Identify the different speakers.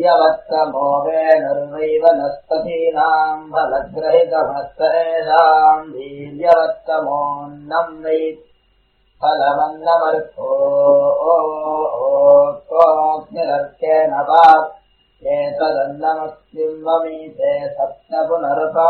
Speaker 1: वीर्यवत्तमो वेणुर्वैव नस्पतीनाम् फलग्रहितमस्तेषाम् वीर्यवत्तमोऽन्नम् वै फलमन्नमर्को त्वग्निरर्केण पात् एतदन्नमस्मिन् ममीते सप्त पुनरुप